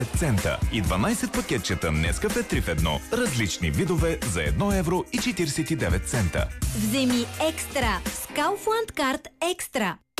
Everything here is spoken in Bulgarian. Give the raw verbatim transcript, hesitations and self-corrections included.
цента и дванайсет пакетчета Нескафе три в едно. Различни видове за едно евро и четирийсет и девет цента. Вземи екстра с Kaufland Card Екстра.